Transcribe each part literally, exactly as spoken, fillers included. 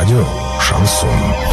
радио «Шансон».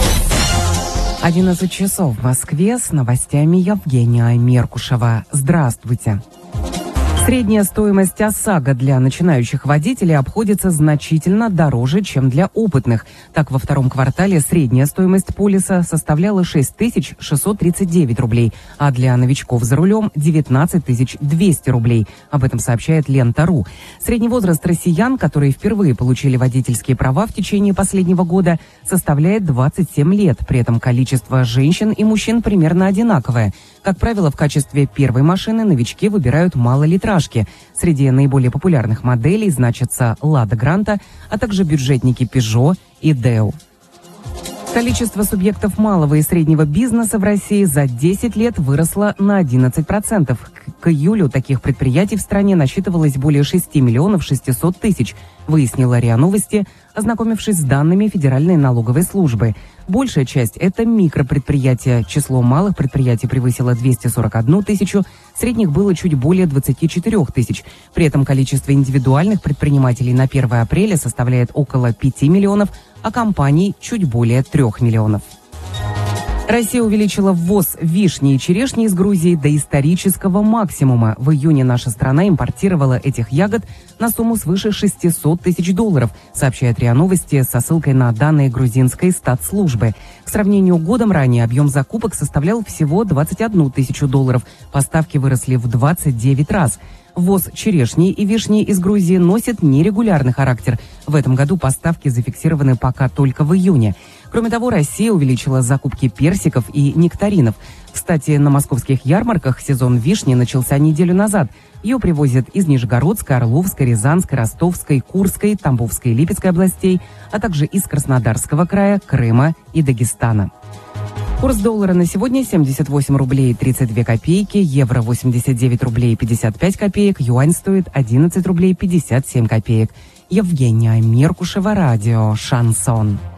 одиннадцать часов в Москве, с новостями Евгения Меркушева. Здравствуйте. Средняя стоимость ОСАГО для начинающих водителей обходится значительно дороже, чем для опытных. Так, во втором квартале средняя стоимость полиса составляла шесть тысяч шестьсот тридцать девять рублей, а для новичков за рулем – девятнадцать тысяч двести рублей. Об этом сообщает Лента.ру. Средний возраст россиян, которые впервые получили водительские права в течение последнего года, составляет двадцать семь лет. При этом количество женщин и мужчин примерно одинаковое. Как правило, в качестве первой машины новички выбирают малолитражки. Среди наиболее популярных моделей значатся «Лада Гранта», а также бюджетники «Пежо» и «Део». Количество субъектов малого и среднего бизнеса в России за десять лет выросло на одиннадцать процентов. К июлю таких предприятий в стране насчитывалось более шести миллионов шестисот тысяч, выяснила РИА Новости, ознакомившись с данными Федеральной налоговой службы. Большая часть – это микропредприятия. Число малых предприятий превысило двести сорок одну тысячу, средних было чуть более двадцати четырёх тысяч. При этом количество индивидуальных предпринимателей на первое апреля составляет около пяти миллионов, а компаний – чуть более трех миллионов. Россия увеличила ввоз вишни и черешни из Грузии до исторического максимума. В июне наша страна импортировала этих ягод на сумму свыше шестисот тысяч долларов, сообщает РИА Новости со ссылкой на данные грузинской статслужбы. К сравнению годом ранее объем закупок составлял всего двадцать одну тысячу долларов. Поставки выросли в двадцать девять раз. Ввоз черешни и вишни из Грузии носит нерегулярный характер. В этом году поставки зафиксированы пока только в июне. Кроме того, Россия увеличила закупки персиков и нектаринов. Кстати, на московских ярмарках сезон вишни начался неделю назад. Ее привозят из Нижегородской, Орловской, Рязанской, Ростовской, Курской, Тамбовской и Липецкой областей, а также из Краснодарского края, Крыма и Дагестана. Курс доллара на сегодня семьдесят восемь рублей тридцать две копейки, евро восемьдесят девять рублей пятьдесят пять копеек, юань стоит одиннадцать рублей пятьдесят семь копеек. Евгения Меркушева, радио «Шансон».